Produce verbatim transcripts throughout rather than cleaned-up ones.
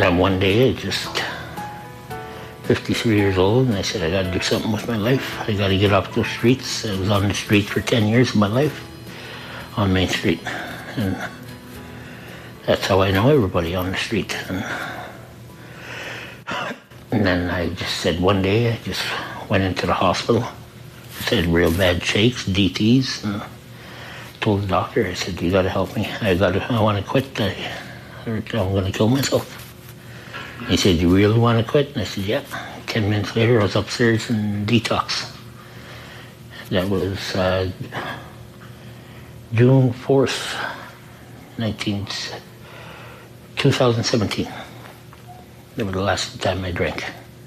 then one day I just, fifty-three years old, and I said, I gotta do something with my life. I gotta get off those streets. I was on the street for ten years of my life, on Main Street. And that's how I know everybody on the street. And, and then I just said one day, I just went into the hospital, said real bad shakes, D Ts, and told the doctor, I said, you gotta help me. I gotta, I wanna quit. I, I'm gonna kill myself. He said, you really wanna quit? And I said, yeah. Ten minutes later, I was upstairs in detox. That was uh, June fourth, nineteen, twenty seventeen. That was the last time I drank.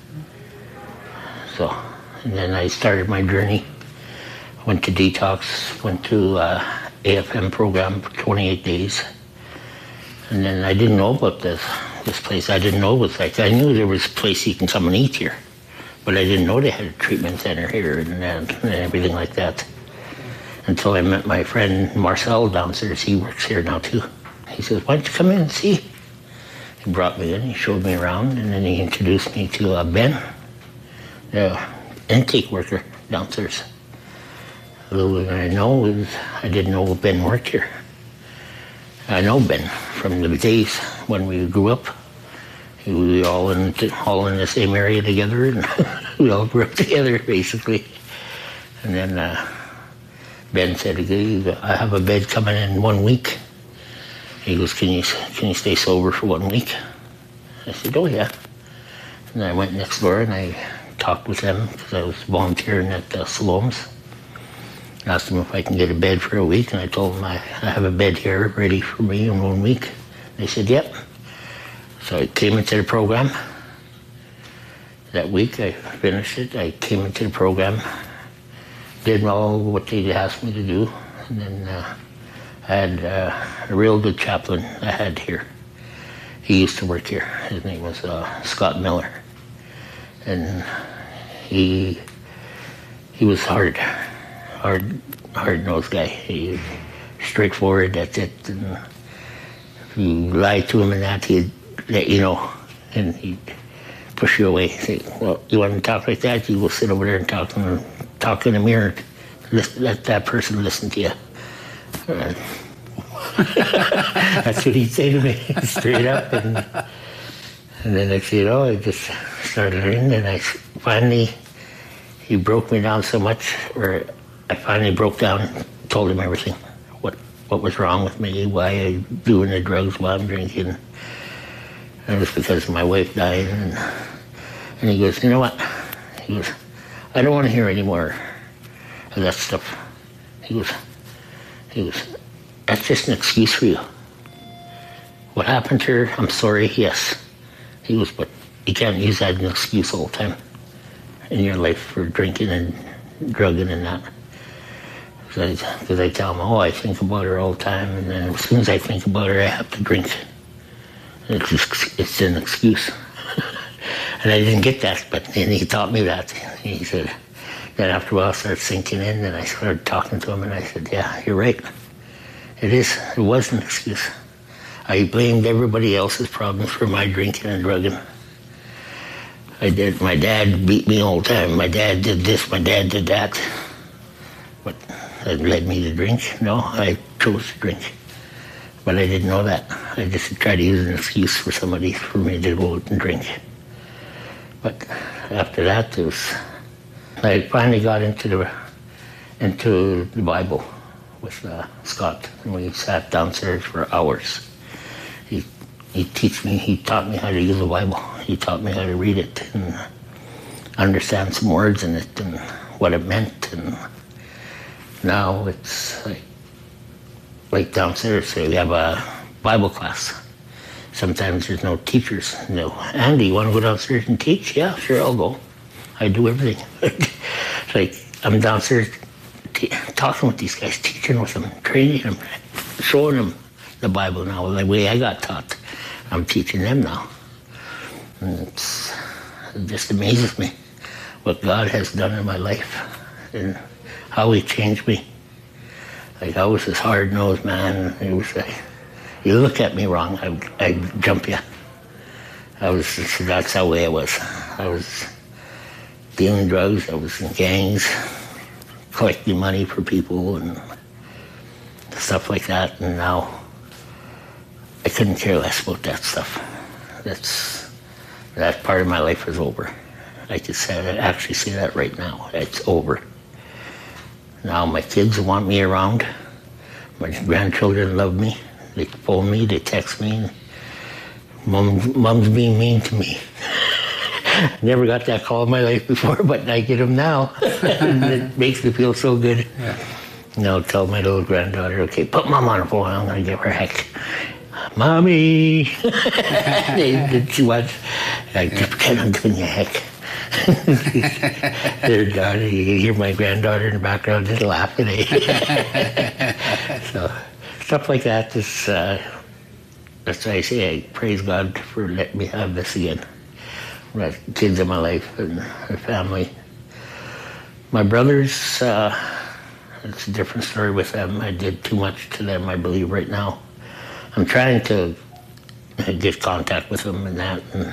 So, and then I started my journey. Went to detox, went to uh, A F M program for twenty-eight days. And then I didn't know about this, this place. I didn't know it was like, I knew there was a place you can come and eat here, but I didn't know they had a treatment center here and, and, and everything like that. Until I met my friend Marcel downstairs. He works here now too. He says, why don't you come in and see? He brought me in, he showed me around, and then he introduced me to uh, Ben, the intake worker downstairs. Little did I know is I didn't know Ben worked here. I know Ben from the days when we grew up. We were all in all in the same area together, and we all grew up together basically. And then uh, Ben said, "I have a bed coming in one week." He goes, "Can you can you stay sober for one week?" I said, "Oh yeah." And I went next door and I talked with them because I was volunteering at uh, Siloam's. Asked them if I can get a bed for a week, and I told them I, I have a bed here ready for me in one week. They said, yep. So I came into the program. That week I finished it. I came into the program, did all what they asked me to do, and then uh, I had uh, a real good chaplain I had here. He used to work here. His name was uh, Scott Miller. And he, he was hard. Hard, hard-nosed guy. He straightforward. That's it. And if you lie to him and that, he'd let you know, and he'd push you away. Say, "Well, you want to talk like that? You go sit over there and talk and talk in the mirror. Listen, let that person listen to you." Uh, that's what he'd say to me, straight up. And, and then next thing you know, I just started learning, and I finally, he broke me down so much where I finally broke down and told him everything, what what was wrong with me, why I'm doing the drugs, why I'm drinking. And it was because my wife died. And, and he goes, you know what? He goes, I don't want to hear any more of that stuff. He goes, he goes, that's just an excuse for you. What happened to her, I'm sorry, yes. He goes, but you can't use that as an excuse all the time in your life for drinking and drugging and that. Because I, I tell them, oh, I think about her all the time, and then as soon as I think about her, I have to drink. It's just, it's an excuse. And I didn't get that, but then he taught me that. He said, then after a while it started sinking in, and I started talking to him, and I said, yeah, you're right. It is, it was an excuse. I blamed everybody else's problems for my drinking and drugging. I did, my dad beat me all the time. My dad did this, my dad did that. But that led me to drink? No, I chose to drink. But I didn't know that. I just tried to use an excuse for somebody for me to go out and drink. But after that, it was, I finally got into the into the Bible with uh, Scott, and we sat downstairs for hours. He he teach me, he taught me how to use the Bible. He taught me how to read it and understand some words in it and what it meant. And now it's like, like downstairs, we have a Bible class. Sometimes there's no teachers. No, Andy, you want to go downstairs and teach? Yeah, sure, I'll go. I do everything. It's like I'm downstairs t- talking with these guys, teaching with them, training them, showing them the Bible now the way I got taught. I'm teaching them now. And it's, it just amazes me what God has done in my life and how he changed me. Like, I was this hard-nosed man. It was like, you look at me wrong, I, I jump you. I was, that's how way I was. I was dealing drugs, I was in gangs, collecting money for people and stuff like that, and now I couldn't care less about that stuff. That's, that part of my life is over. I could say, I actually say that right now, it's over. Now my kids want me around, my grandchildren love me, they phone me, they text me, Mom, Mom's being mean to me. Never got that call in my life before, but I get them now. It makes me feel so good. Yeah. You know, tell my little granddaughter, okay, put Mom on the phone, I'm going to give her a heck. Mommy! She wants, I just pretend I'm giving you a heck. Their daughter, you hear my granddaughter in the background just laughing. So, stuff like that is, uh, that's why I say I praise God for letting me have this again. My kids in my life and my family. My brothers, uh, it's a different story with them. I did too much to them, I believe, right now. I'm trying to get contact with them and that, and,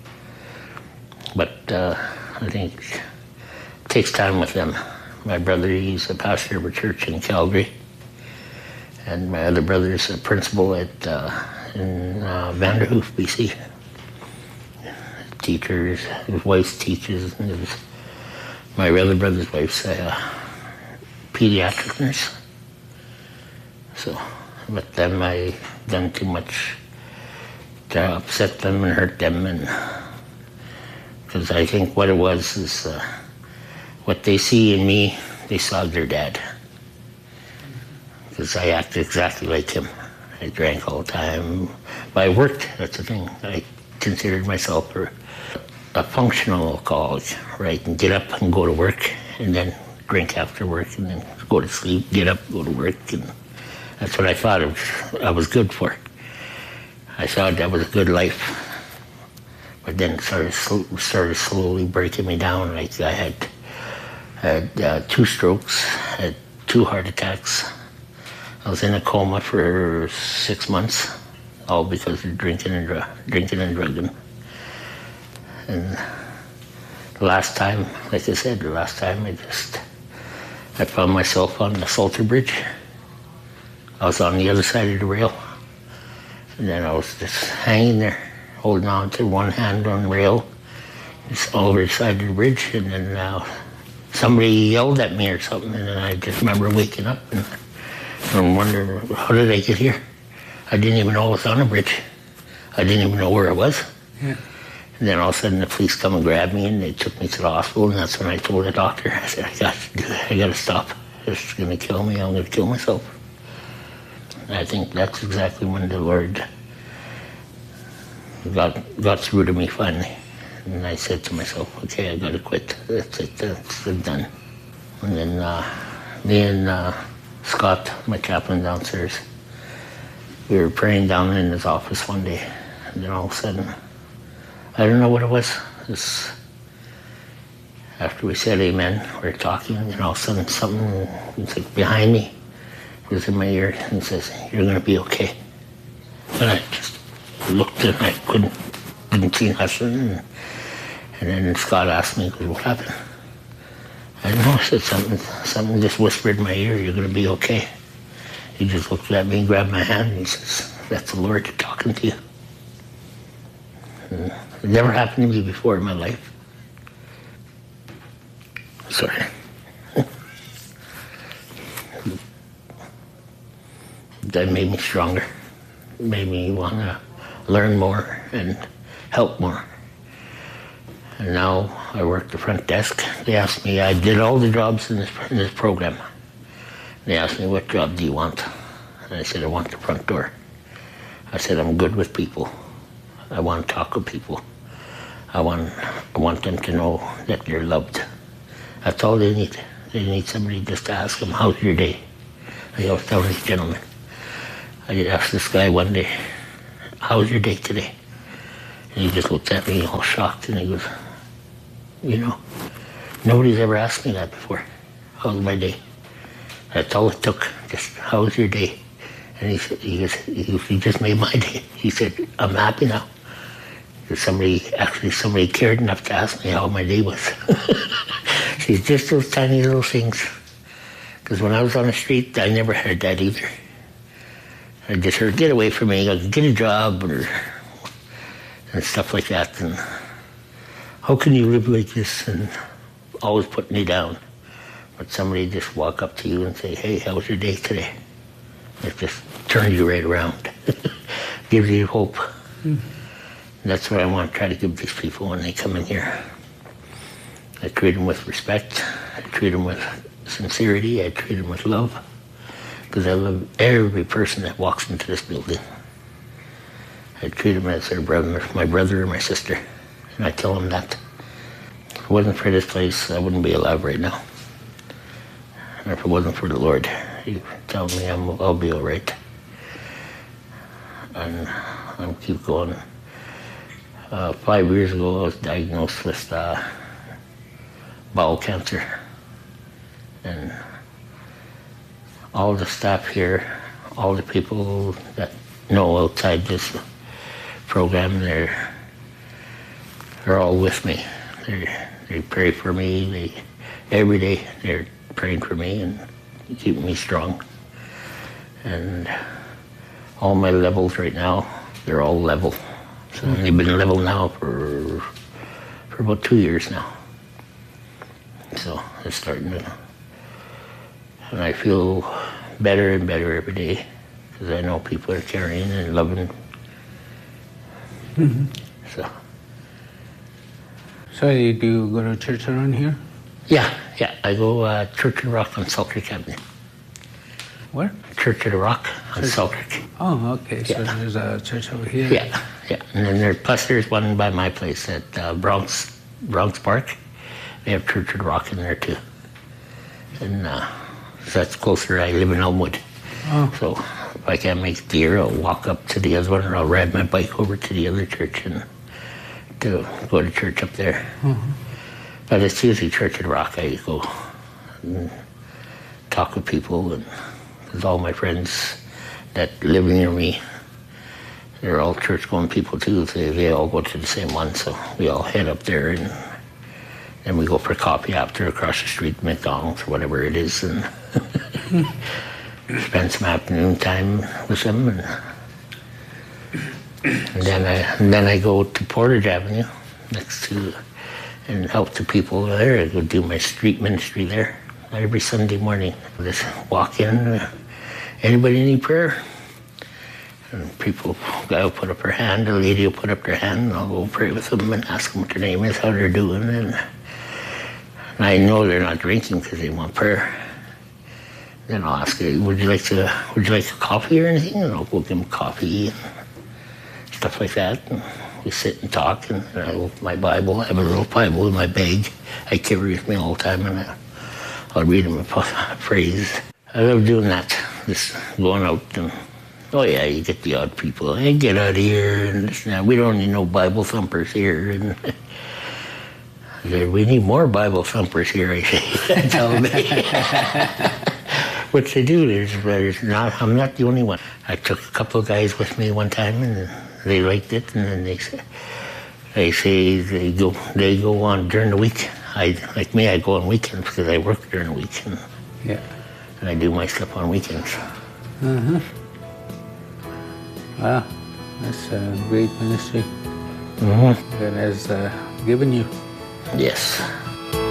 but uh, I think it takes time with them. My brother, he's a pastor of a church in Calgary, and my other brother is a principal at uh, in uh, Vanderhoof, B C. Teachers, his wife teaches, and his, my other brother's wife's a uh, pediatric nurse. So, but then I done too much to upset them and hurt them, and because I think what it was is uh, what they see in me, they saw their dad. Because I acted exactly like him. I drank all the time. But I worked, that's the thing. I considered myself a, a functional alcoholic, right? And get up and go to work, and then drink after work, and then go to sleep, get up, go to work, and that's what I thought of, I was good for. I thought that was a good life. But then it started, started slowly breaking me down. Like I had, had uh, two strokes, had two heart attacks. I was in a coma for six months, all because of drinking and dr- drinking and drugging. And the last time, like I said, the last time I just, I found myself on the Salter Bridge. I was on the other side of the rail, and then I was just hanging there, holding on to one hand on the rail, just over the side of the bridge, and then uh, somebody yelled at me or something, and then I just remember waking up and, and wondering, how did I get here? I didn't even know I was on a bridge. I didn't even know where I was. Yeah. And then all of a sudden the police come and grabbed me, and they took me to the hospital, and that's when I told the doctor, I said, I got to do it. I got to stop. It's going to kill me. I'm going to kill myself. And I think that's exactly when the Lord got, got through to me finally. And I said to myself, okay, I got to quit. That's it. That's it, done. And then uh, me and uh, Scott, my chaplain downstairs, we were praying down in his office one day, and then all of a sudden, I don't know what it was. This, after we said amen, we were talking, and all of a sudden something was like behind me. It was in my ear, and it says, you're going to be okay. And I just looked, and I couldn't, didn't see nothing. And, and then Scott asked me, what happened? I don't know, I said something, something just whispered in my ear, you're going to be okay. He just looked at me and grabbed my hand, and he says, that's the Lord talking to you. And it never happened to me before in my life. Sorry. That made me stronger. It made me want to learn more and help more. And now I work the front desk. They asked me, I did all the jobs in this, in this program. They asked me, what job do you want? And I said, I want the front door. I said, I'm good with people. I want to talk with people. I want, I want them to know that they're loved. That's all they need. They need somebody just to ask them, how's your day? I always tell these gentlemen. I asked this guy one day, how's your day today? And he just looked at me all shocked, and he goes, you know, nobody's ever asked me that before. How's my day? That's all it took, just, how was your day? And he said, he, goes, he, he just made my day. He said, I'm happy now. Because somebody, actually somebody cared enough to ask me how my day was. See, just those tiny little things. Because when I was on the street, I never heard that either. I just heard, get away from me, get a job, or, and stuff like that. And how can you live like this? And always putting me down. But somebody just walk up to you and say, hey, how was your day today? It just turns you right around. Gives you hope. Mm. That's what I want to try to give these people when they come in here. I treat them with respect. I treat them with sincerity. I treat them with love. Because I love every person that walks into this building. I treat them as their brother, my brother or my sister. And I tell them that. If it wasn't for this place, I wouldn't be alive right now. And if it wasn't for the Lord, He tell me I'm, I'll be all right. And I'll keep going. Uh, five years ago, I was diagnosed with uh, bowel cancer. And all the staff here, all the people that know outside this program, they're, they're all with me. They they pray for me. They every day they're praying for me and keeping me strong. And all my levels right now, they're all level. So they've been level now for for about two years now. So it's starting to, and I feel better and better every day because I know people are caring and loving. Mm-hmm. So. So do you go to church around here? Yeah, yeah. I go uh, Church of the Rock on Selkirk Avenue. Where? Church of the Rock on church. Selkirk. Oh, okay. So Yeah. there's a church over here. Yeah, yeah. And then there, plus there's one by my place at uh, Bronx Bronx Park. They have Church of the Rock in there too. And uh, so that's closer. I live in Elmwood. Oh. So if I can't make the year, I'll walk up to the other one, or I'll ride my bike over to the other church and to go to church up there. Mm-hmm. But it's usually Church of the Rock. I go and talk with people, and because all my friends that live near me, they're all church-going people too. They, they all go to the same one, so we all head up there, and then we go for coffee after across the street, McDonald's or whatever it is, and spend some afternoon time with them. And, and then I and then I go to Portage Avenue next to and help the people there. I go do my street ministry there every Sunday morning. I just walk in. Uh, anybody need prayer? And people, a guy will put up her hand, a lady will put up their hand, and I'll go pray with them and ask them what their name is, how they're doing, and, and I know they're not drinking because they want prayer. Then I'll ask her, would you like to, would you like a coffee or anything? And I'll go give them coffee and stuff like that. And we sit and talk, and, and I open my Bible. I have a little Bible in my bag. I carry with me all the time, and I, I'll read them a phrase. I love doing that, just going out and, oh yeah, you get the odd people. Hey, get out of here, and this and that. We don't need no Bible thumpers here. And I said, we need more Bible thumpers here, I say. Tell me. What they do, there's, there's not, I'm not the only one. I took a couple of guys with me one time, and they liked it, and then they say, they say they go, they go on during the week. I, like me, I go on weekends because I work during the week, and, Yeah. and I do my stuff on weekends. Uh-huh. Wow, that's a great ministry Mm-hmm. that has uh, given you. Yes.